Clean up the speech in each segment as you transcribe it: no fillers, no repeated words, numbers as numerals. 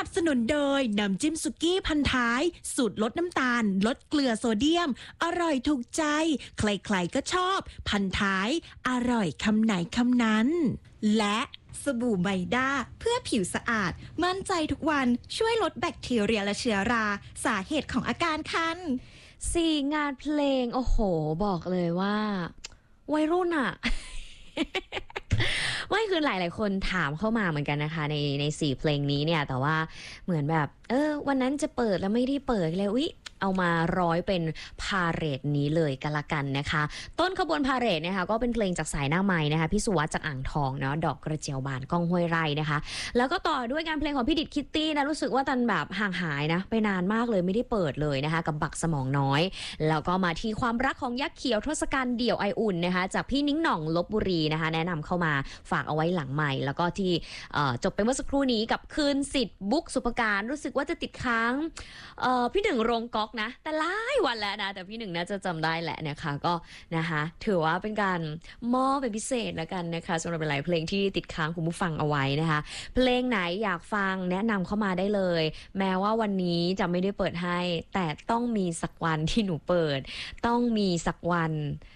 บสนุนโดยน้ำจิ้มสุกี้พันท้ายสูตรลดน้ำตาลลดเกลือโซเดียมอร่อยถูกใจใครๆก็ชอบพันท้ายอร่อยคำไหนคำนั้นและสบู่ไมด้าเพื่อผิวสะอาดมั่นใจทุกวันช่วยลดแบคทีเรียและเชื้อราสาเหตุของอาการคัน 4งานเพลงโอ้โหบอกเลยว่าวัยรุ่นอะ ไม่คือหลายๆคนถามเข้ามาเหมือนกันนะคะใน4เพลงนี้เนี่ยแต่ว่าเหมือนแบบวันนั้นจะเปิดแล้วไม่ได้เปิดเลยอุ๊ยเอามาร้อยเป็นพาเหรดนี้เลยกันละกันนะคะต้นขบวนพาเหรดนะคะก็เป็นเพลงจากสายหน้าไม้นะคะพี่สุวัสดิ์จากอ่างทองเนาะดอกกระเจียวบานก้องห้วยไร่นะคะแล้วก็ต่อด้วยงานเพลงของพี่ดิดคิตตี้นะรู้สึกว่าตันแบบห่างหายนะไปนานมากเลยไม่ได้เปิดเลยนะคะกับบักสมองน้อยแล้วก็มาที่ความรักของยักษ์เขียวทศกัณฐ์เดี่ยวไออุ่นนะคะจากพี่นิ้งหน่องลพบุรีนะคะแนะนำเข้ามาฝากเอาไว้หลังใหม่แล้วก็ที่จบไปเมื่อสักครู่นี้กับคืนสิทธิ์บุ๊กสุภการรู้สึกว่าจะติดค้างพี่หนึ่งโรงก๊อกนะแต่หลายวันแล้วนะแต่พี่หนึ่งน่าจะจำได้แหละนะคะก็นะคะถือว่าเป็นการมอบเป็นพิเศษแล้วกันนะคะสำหรับหลายเพลงที่ติดค้างคุณผู้ฟังเอาไว้นะคะเพลงไหนอยากฟังแนะนำเข้ามาได้เลยแม้ว่าวันนี้จะไม่ได้เปิดให้แต่ต้องมีสักวันที่หนูเปิดต้องมีสักวัน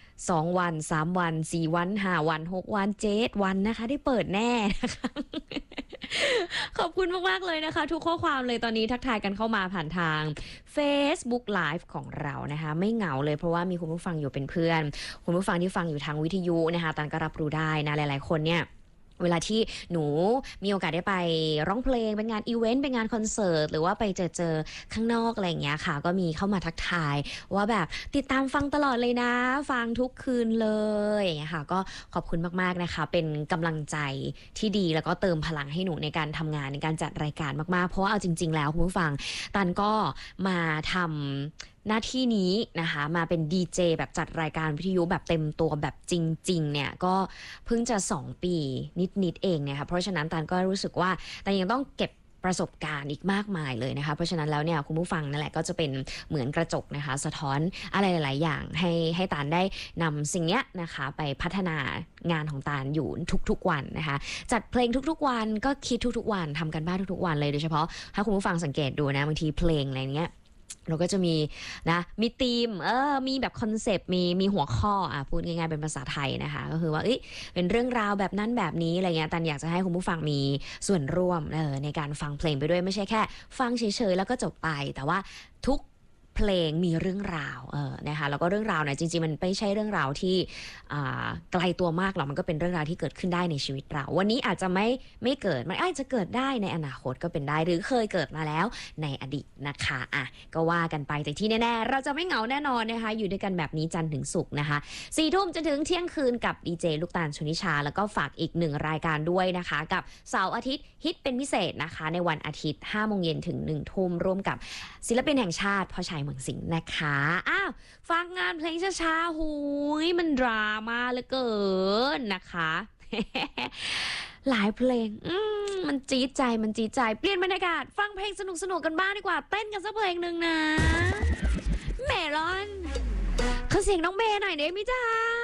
2วัน3วัน4วัน5วัน6วัน7วันนะคะได้เปิดแน่นะคะขอบคุณมากๆเลยนะคะทุกข้อความเลยตอนนี้ทักทายกันเข้ามาผ่านทาง Facebook Live ของเรานะคะไม่เหงาเลยเพราะว่ามีคุณผู้ฟังอยู่เป็นเพื่อนคุณผู้ฟังที่ฟังอยู่ทางวิทยุนะคะตันก็รับรู้ได้นะหลายๆคนเนี่ยเวลาที่หนูมีโอกาสได้ไปร้องเพลงเป็นงานอีเวนต์เป็นงานคอนเสิร์ตหรือว่าไปเจอข้างนอกอะไรอย่างเงี้ยค่ะก็มีเข้ามาทักทายว่าแบบติดตามฟังตลอดเลยนะฟังทุกคืนเลยอย่างเงี้ยค่ะก็ขอบคุณมากๆนะคะเป็นกำลังใจที่ดีแล้วก็เติมพลังให้หนูในการทำงานในการจัดรายการมากๆเพราะว่าเอาจริงๆแล้วคุณผู้ฟังตันก็มาทำหน้าที่นี้นะคะมาเป็นดีเจแบบจัดรายการวิทยุแบบเต็มตัวแบบจริงๆเนี่ยก็เพิ่งจะ2ปีนิดๆเองเนี่ยค่ะเพราะฉะนั้นตันก็รู้สึกว่าแต่ยังต้องเก็บประสบการณ์อีกมากมายเลยนะคะเพราะฉะนั้นแล้วเนี่ยคุณผู้ฟังนั่นแหละก็จะเป็นเหมือนกระจกนะคะสะท้อนอะไรหลายๆอย่างให้ตาลได้นำสิ่งเนี้ยนะคะไปพัฒนางานของตาลอยู่ทุกๆวันนะคะจัดเพลงทุกๆวันก็คิดทุกๆวันทำกันบ้านทุกๆวันเลยโดยเฉพาะถ้าคุณผู้ฟังสังเกตดูนะบางทีเพลงอะไรเงี้ยเราก็จะมีนะมีธีมมีแบบคอนเซปต์มีหัวข้อพูดง่ายๆเป็นภาษาไทยนะคะก็คือว่าเป็นเรื่องราวแบบนั้นแบบนี้อะไรเงี้ยตันอยากจะให้คุณผู้ฟังมีส่วนร่วมในการฟังเพลงไปด้วยไม่ใช่แค่ฟังเฉยๆแล้วก็จบไปแต่ว่าทุกเพลงมีเรื่องราวนะคะแล้วก็เรื่องราวเนี่ยจริงๆมันไม่ใช่เรื่องราวที่ไกลตัวมากหรอกมันก็เป็นเรื่องราวที่เกิดขึ้นได้ในชีวิตเราวันนี้อาจจะไม่เกิดมันอาจจะเกิดได้ในอนาคตก็เป็นได้หรือเคยเกิดมาแล้วในอดีตนะคะก็ว่ากันไปแต่ที่แน่ๆเราจะไม่เหงาแน่นอนนะคะอยู่ด้วยกันแบบนี้จันทร์ถึงศุกร์นะคะ4 ทุ่มจนถึงเที่ยงคืนกับดีเจลูกตาลชนิชาแล้วก็ฝากอีก1รายการด้วยนะคะกับเสาร์อาทิตย์ฮิตเป็นพิเศษนะคะในวันอาทิตย์ 5 โมงเย็นถึง 1 ทุ่มร่วมกับศิลปินแห่งชาติพ่อชัยเมืองสิงห์นะคะฟังงานเพลงช้าๆหูยมันดราม่าเหลือเกินนะคะ หลายเพลงมันจี๊ดใจเปลี่ยนบรรยากาศฟังเพลงสนุกๆกันบ้างดีกว่าเต้นกันสักเพลงหนึ่งนะเมลอนขอเสียงน้องเมย์หน่อยได้ไหมจ๊ะ